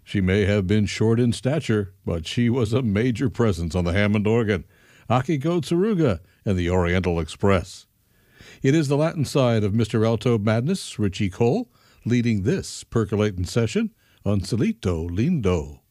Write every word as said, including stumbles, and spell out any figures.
She may have been short in stature, but she was a major presence on the Hammond organ, Akiko Tsuruga, and the Oriental Express. It is the Latin side of Mister Alto Madness, Richie Cole, leading this percolating session on Solito Lindo.